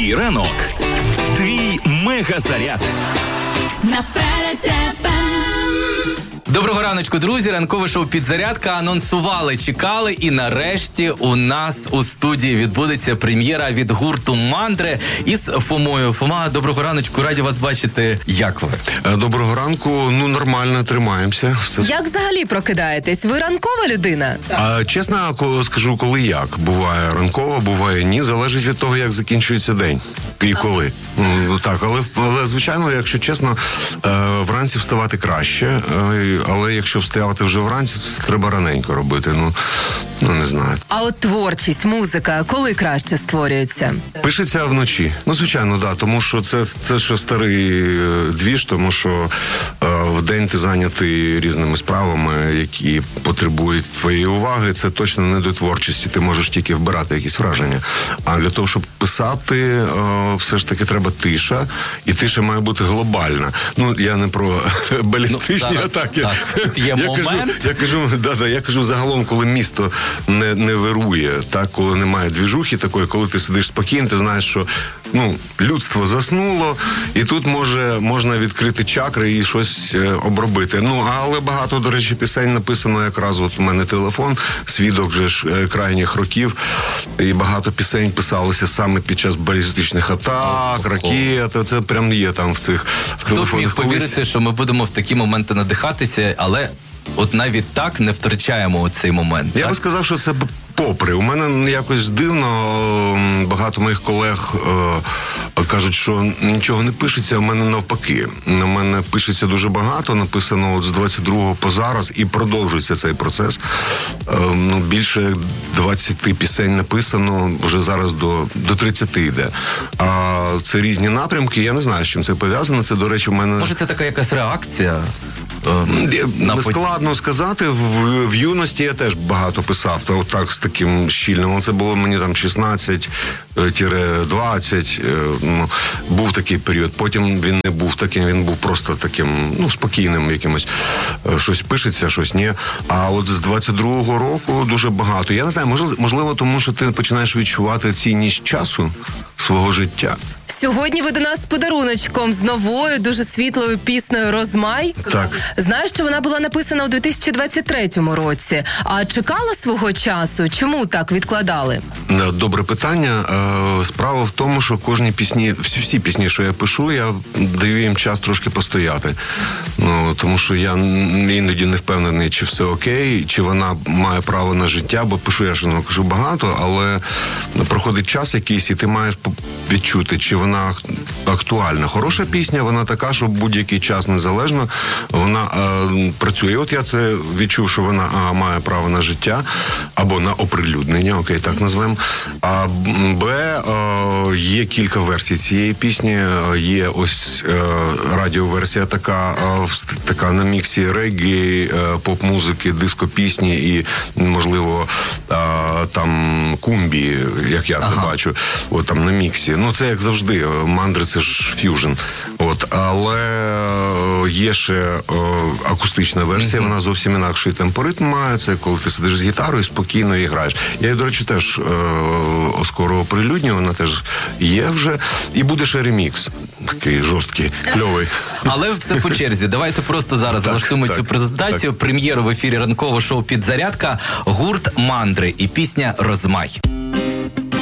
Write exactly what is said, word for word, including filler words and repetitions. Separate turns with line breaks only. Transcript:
Твій ранок. Твій мегазаряд.
Доброго раночку, друзі. Ранкове шоу «Підзарядка» анонсували, чекали, і нарешті у нас у студії відбудеться прем'єра від гурту «Мандри» із Фомою. Фома, доброго раночку, раді вас бачити. Як ви?
Доброго ранку. Ну, нормально, тримаємося. Все.
Як взагалі прокидаєтесь? Ви ранкова людина?
А, чесно скажу, коли як. Буває ранково, буває ні. Залежить від того, як закінчується день. І коли. Ну, так, але, але, звичайно, якщо чесно, вранці вставати краще. Але якщо вставати вже вранці, то треба раненько робити. Ну, ну не знаю.
А от творчість, музика, коли краще створюється?
Пишеться вночі. Ну, звичайно, да. Тому що це, це ще старий двіж, тому що е, вдень ти зайнятий різними справами, які потребують твоєї уваги. Це точно не до творчості. Ти можеш тільки вбирати якісь враження. А для того, щоб писати, е, все ж таки треба тиша. І тиша має бути глобальна. Ну, я не про балістичні
ну,
атаки.
Так, тут є
я
момент.
Кажу, я кажу, да, да, я кажу загалом, коли місто не, не вирує, так, коли немає двіжухи такої, коли ти сидиш спокійно, ти знаєш, що ну, людство заснуло, і тут може, можна відкрити чакри і щось е, обробити. Ну, але багато, до речі, пісень написано якраз, от у мене телефон, свідок же ж е, крайніх років, і багато пісень писалося саме під час балістичних атак, ракет, це прям є там в цих в
Хто
телефонах.
б міг повірити, що ми будемо в такі моменти надихатися, але от навіть так не втрачаємо цей момент.
Я
так?
би сказав, що це попри. У мене якось дивно, багато моїх колег е, кажуть, що нічого не пишеться, а в мене навпаки. На мене пишеться дуже багато, написано от з двадцять другого по зараз, і продовжується цей процес. Е, ну, більше двадцять пісень написано, вже зараз до, до тридцяти йде. А це різні напрямки, я не знаю, з чим це пов'язано. Це, до речі, в мене...
Може, це така якась реакція?
Е, Складно сказати. В, в юності я теж багато писав, то так з таким щільним. Це було мені там шістнадцять двадцять. Ну, був такий період. Потім він не був таким, він був просто таким, ну, спокійним якимось. Щось пишеться, щось ні. А от з двадцять другого року дуже багато. Я не знаю, можливо, можливо, тому що ти починаєш відчувати цінність часу свого життя.
Сьогодні ви до нас з подаруночком, з новою, дуже світлою піснею «Розмай».
Так.
Знаю, що вона була написана у дві тисячі двадцять третьому році. А чекала свого часу? Чому так відкладали?
Добре питання. Справа в тому, що кожні пісні, всі, всі пісні, що я пишу, я даю їм час трошки постояти. Ну, тому що я іноді не впевнений, чи все окей, чи вона має право на життя, бо пишу я ж ну, кажу багато, але проходить час якийсь, і ти маєш відчути, чи вона актуальна. Хороша пісня, вона така, що в будь-який час незалежно вона е, працює. І от я це відчув, що вона а, має право на життя або на оприлюднення, окей, так назвемо. А Б, е, є кілька версій цієї пісні. Є ось е, радіоверсія така, е, така на міксі реггі, е, поп-музики, диско-пісні і, можливо, е, там кумбі, як я це ага. бачу, от там на міксі. Ну, це як завжди, мандри це ж ф'южн. От, але є ще е, акустична версія, mm-hmm. вона зовсім інакший темпоритм має. Це коли ти сидиш з гітарою, спокійно і граєш. Я її, до речі, теж е, скоро оприлюдню, вона теж є вже. І буде ще ремікс. Такий жорсткий, кльовий.
Але все по черзі. Давайте просто зараз влаштуємо цю презентацію. Так. Прем'єру в ефірі ранкового шоу «Підзарядка». Гурт «Мандри» і пісня «Розмай».